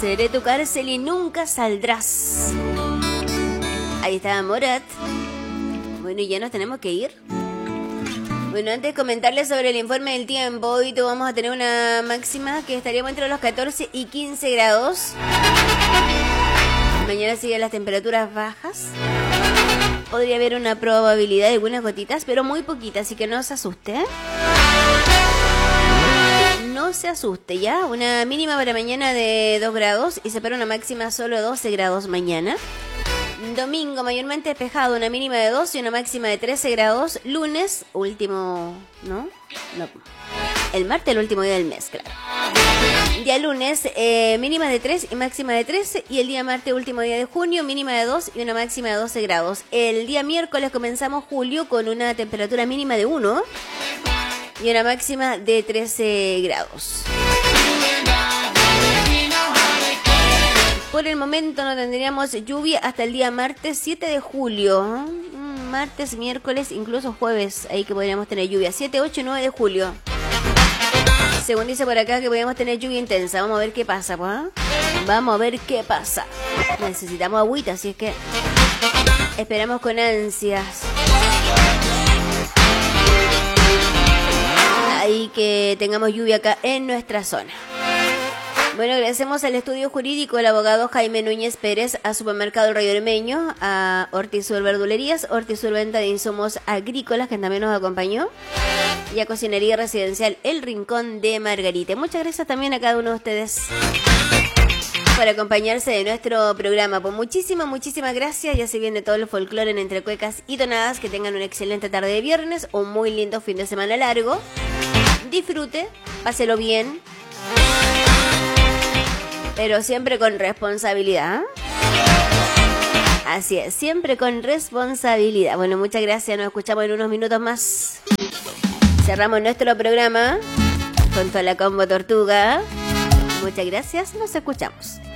seré tu cárcel y nunca saldrás. Ahí está Morat. Bueno, y ya nos tenemos que ir. Bueno, antes de comentarles sobre el informe del tiempo, hoy vamos a tener una máxima que estaríamos entre los 14 y 15 grados. Mañana siguen las temperaturas bajas. Podría haber una probabilidad de algunas gotitas, pero muy poquitas, así que no se asuste. No se asuste, ¿ya? Una mínima para mañana de 2 grados y se espera una máxima solo de 12 grados mañana. Domingo mayormente despejado, una mínima de 2 y una máxima de 13 grados. Lunes, último... ¿no? El martes, el último día del mes, claro. Día lunes, mínima de 3 y máxima de 13. Y el día martes, último día de junio, mínima de 2 y una máxima de 12 grados. El día miércoles comenzamos julio con una temperatura mínima de 1 y una máxima de 13 grados. Por el momento no tendríamos lluvia hasta el día martes 7 de julio. Martes, miércoles, incluso jueves, ahí que podríamos tener lluvia. 7, 8 y 9 de julio. Según dice por acá que podríamos tener lluvia intensa. Vamos a ver qué pasa, pues. Vamos a ver qué pasa. Necesitamos agüita, así es que esperamos con ansias. Ahí que tengamos lluvia acá en nuestra zona. Bueno, agradecemos al estudio jurídico del abogado Jaime Núñez Pérez, a Supermercado El Rayo Ormeño, a Hortisur Verdulerías, Hortisur Venta de Insumos Agrícolas, que también nos acompañó, y a Cocinería Residencial El Rincón de Margarita. Muchas gracias también a cada uno de ustedes por acompañarse de nuestro programa. Pues muchísimas gracias. Ya se viene todo el folclore en Entre Cuecas y Tonadas. Que tengan una excelente tarde de viernes, un muy lindo fin de semana largo. Disfrute, páselo bien, pero siempre con responsabilidad. Así es, siempre con responsabilidad. Bueno, muchas gracias. Nos escuchamos en unos minutos más. Cerramos nuestro programa con toda la combo Tortuga. Muchas gracias. Nos escuchamos.